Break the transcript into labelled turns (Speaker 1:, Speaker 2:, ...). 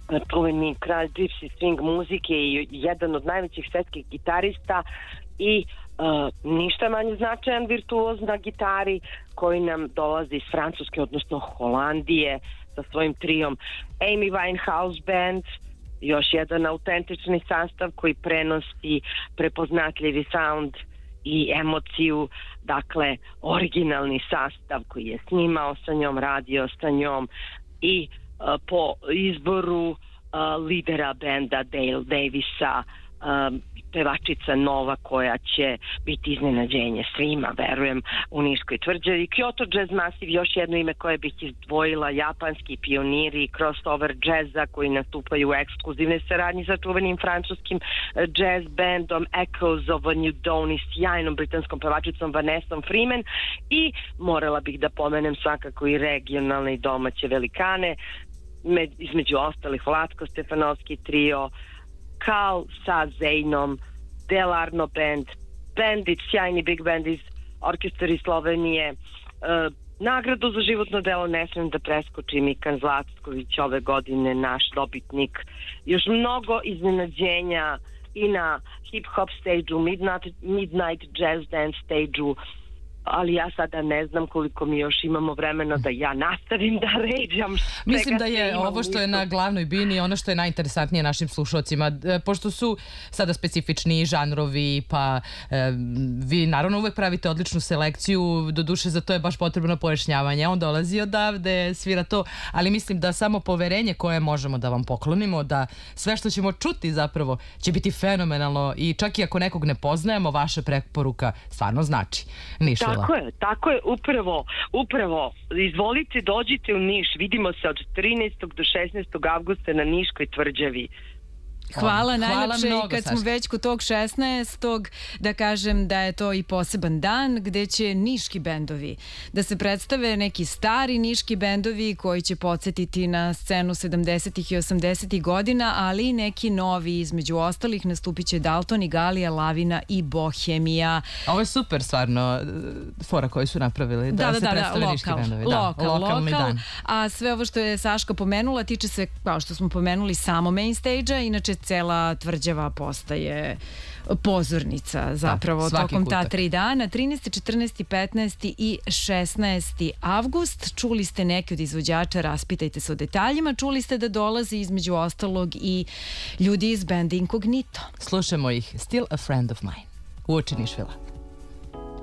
Speaker 1: čuveni kralj gypsy swing muzike i jedan od najvećih svetskih gitarista i ništa manje značajan virtuoz na gitari koji nam dolazi iz Francuske, odnosno Holandije, sa svojim trijom Amy Winehouse Band, još jedan autentični sastav koji prenosi prepoznatljivi sound i emociju, dakle originalni sastav koji je snimao sa njom, radio sa njom i po izboru lidera benda Dale Davisa, pevačica nova koja će biti iznenađenje svima, verujem, u Niškoj tvrđavi. Kyoto Jazz Massive, još jedno ime koje bih izdvojila, japanski pioniri crossover džeza koji nastupaju u ekskluzivnoj saradnji sa čuvenim francuskim jazz bandom Echoes of a New Dawn i sjajnom britanskom pevačicom Vanessom Freeman, i morala bih da pomenem svakako i regionalne i domaće velikane, između ostalih Vlatko Stefanovski trio, Kal sa Zejnom, Delarno band, Bandit, sjajni big band iz orkestra iz Slovenije. Nagradu za životno delo ne smijem da preskočim, Mikan Zlatković ove godine, naš dobitnik. Još mnogo iznenađenja i na hip-hop stage-u, Midnight Jazz Dance stage-u, ali ja sada ne znam koliko mi još imamo vremena da ja nastavim da ređam.
Speaker 2: Mislim da je ovo što je na glavnoj bini ono što je najinteresantnije našim slušalcima, pošto su sada specifični žanrovi, pa vi naravno uvek pravite odličnu selekciju, doduše za to je baš potrebno pojašnjavanje, on dolazi odavde, svira to, ali mislim da samo poverenje koje možemo da vam poklonimo, da sve što ćemo čuti zapravo će biti fenomenalno i čak i ako nekog ne poznajemo, vaša preporuka stvarno znači. Nišvila.
Speaker 1: Tako je, upravo, izvolite, dođite u Niš, vidimo se od 13. do 16. avgusta na Niškoj tvrđavi.
Speaker 3: Hvala najlepše, i kad smo već kod tog 16. da kažem da je to i poseban dan gde će niški bendovi da se predstave, neki stari niški bendovi koji će podsjetiti na scenu 70. i 80. godina, ali i neki novi, između ostalih nastupit će Dalton i Galija, Lavina i Bohemija.
Speaker 2: Ovo je super stvarno fora koju su napravili, da se predstave niški bendovi. Lokalni dan.
Speaker 3: A sve ovo što je Saška pomenula tiče se, kao što smo pomenuli, samo main stage-a, inače cela tvrđava postaje pozornica zapravo tokom ta 3 dana, 13. 14. 15. i 16. avgust. Čuli ste neke od izvođača, raspitajte se o detaljima, čuli ste da dolazi između ostalog i ljudi iz benda Inkognito.
Speaker 2: Slušamo ih, Still a Friend of Mine, uoči Nišvila.